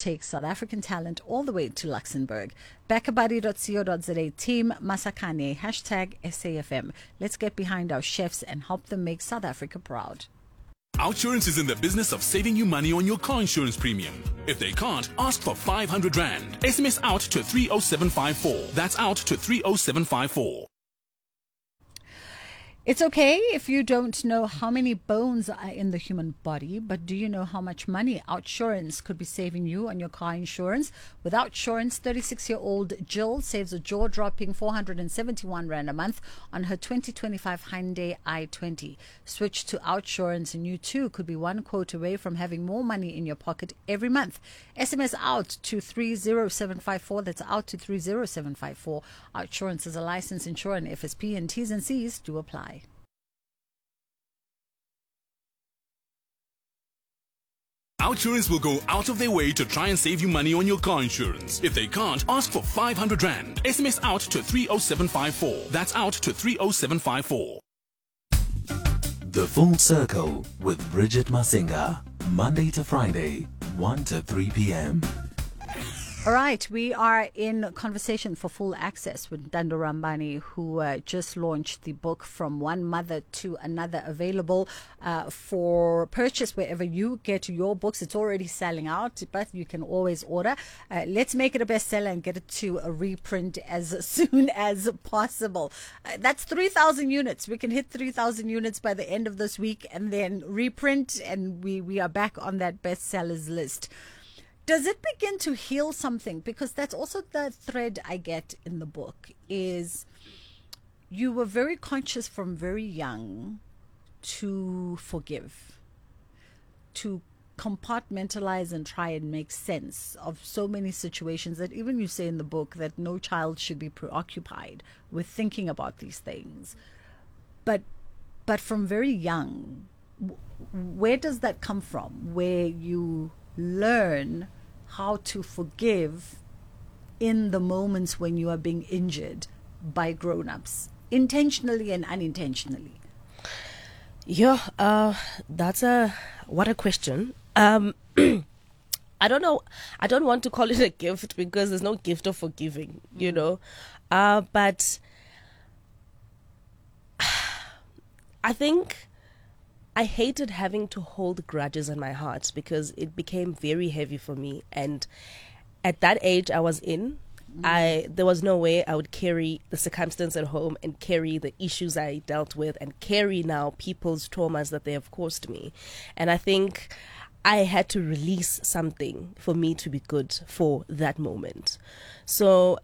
take South African talent all the way to Luxembourg. Backabuddy.co.za team Masakane, #SAFM. Let's get behind our chefs and help them make South Africa proud. Outsurance is in the business of saving you money on your car insurance premium. If they can't, ask for 500 Rand. SMS out to 30754. That's out to 30754. It's okay if you don't know how many bones are in the human body, but do you know how much money Outsurance could be saving you on your car insurance? With Outsurance, 36-year-old Jill saves a jaw-dropping 471 Rand a month on her 2025 Hyundai i20. Switch to Outsurance and you too could be one quote away from having more money in your pocket every month. SMS out to 30754. That's out to 30754. Outsurance is a licensed insurer and FSP, and T's and C's do apply. Outsurance will go out of their way to try and save you money on your car insurance. If they can't, ask for 500 Rand. SMS out to 30754. That's out to 30754. The Full Circle with Bridget Masinga. Monday to Friday, 1 to 3 p.m. All right, we are in conversation for Full Access with Dando Rambani, who just launched the book From One Mother to Another, available for purchase wherever you get your books. It's already selling out, but you can always order. Let's make it a bestseller and get it to a reprint as soon as possible. That's 3,000 units. We can hit 3,000 units by the end of this week and then reprint, and we are back on that bestsellers list. Does it begin to heal something? Because that's also the thread I get in the book, is you were very conscious from very young to forgive, to compartmentalize and try and make sense of so many situations that even you say in the book that no child should be preoccupied with thinking about these things. But from very young, where does that come from? Where you learn how to forgive in the moments when you are being injured by grown-ups, intentionally and unintentionally? Yeah, what a question. I don't know. I don't want to call it a gift because there's no gift of forgiving, you know. But I think I hated having to hold grudges in my heart because it became very heavy for me. And at that age I was in, there was no way I would carry the circumstance at home and carry the issues I dealt with and carry now people's traumas that they have caused me. And I think I had to release something for me to be good for that moment. So,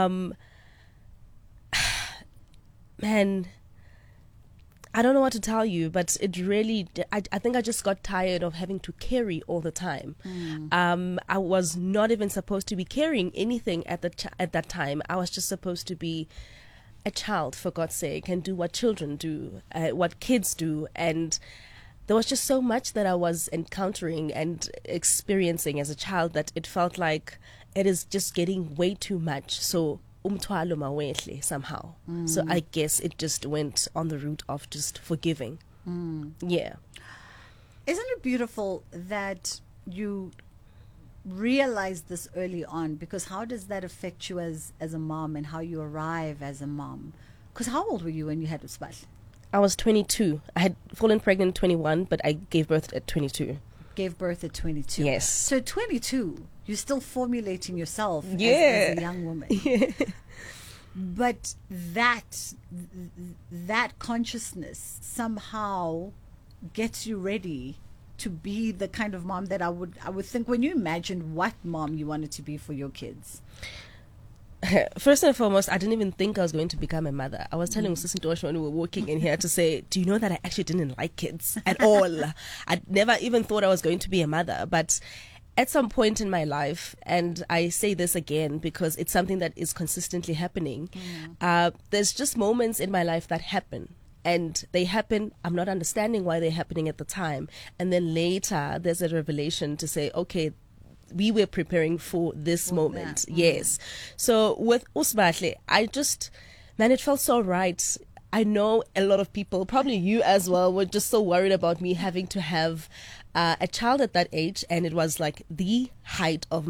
man, I don't know what to tell you, but it really, I think I just got tired of having to carry all the time. I was not even supposed to be carrying anything at that time. I was just supposed to be a child, for God's sake, and do what children do, what kids do. And there was just so much that I was encountering and experiencing as a child that it felt like it is just getting way too much. So somehow. So I guess it just went on the route of just forgiving. Yeah. Isn't it beautiful that you realized this early on? Because how does that affect you as a mom and how you arrive as a mom? Because how old were you when you had Usbal? I was 22. I had fallen pregnant at 21, but I gave birth at 22. Gave birth at 22. Yes. So 22, you're still formulating yourself as a young woman. Yeah. But that consciousness somehow gets you ready to be the kind of mom that I would think when you imagined what mom you wanted to be for your kids. First and foremost, I didn't even think I was going to become a mother. I was telling Sister Dosh when we were walking in here to say, do you know that I actually didn't like kids at all? I never even thought I was going to be a mother. But at some point in my life, and I say this again because it's something that is consistently happening, there's just moments in my life that happen. And they happen, I'm not understanding why they're happening at the time. And then later, there's a revelation to say, okay, we were preparing for this moment. Yes. So with Usbahle, it felt so right. I know a lot of people, probably you as well, were just so worried about me having to have a child at that age. And it was like the height of